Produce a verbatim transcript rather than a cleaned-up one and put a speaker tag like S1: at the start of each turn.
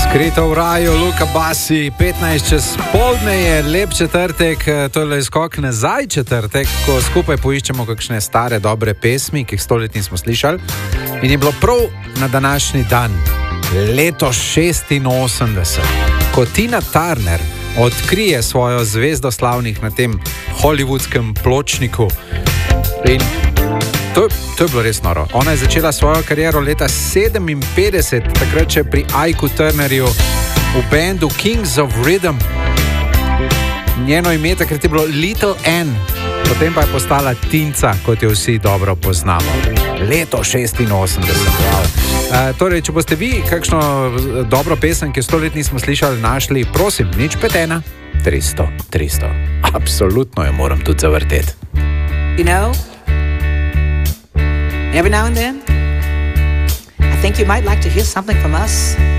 S1: Skrito v raju, Luka Bassi, petnajst čez poldne je lep četrtek, to je skok nazaj četrtek, ko skupaj poiščemo kakšne stare, dobre pesmi, ki jih sto let nismo slišali. In je bilo prav na današnji dan, leto šestinosemdeset, ko Tina Turner odkrije svojo zvezdo slavnih na tem hollywoodskem pločniku. In To, to je bilo res noro. Ona je začela svojo kariero leta sedeminpetdeset, takrat še pri Ike Turnerju v bendu Kings of Rhythm. Njeno ime takrat je bilo Little Ann, potem pa je postala Tinca, kot jo vsi dobro poznamo. Leto šestinosemdeset. Wow. Uh, torej, če boste vi kakšno dobro pesem, ki sto let nismo slišali, našli, prosim, nič pet ena, tristo, tristo. Absolutno jo moram tudi zavrteti.
S2: You know, every now and then, I think you might like to hear something from us.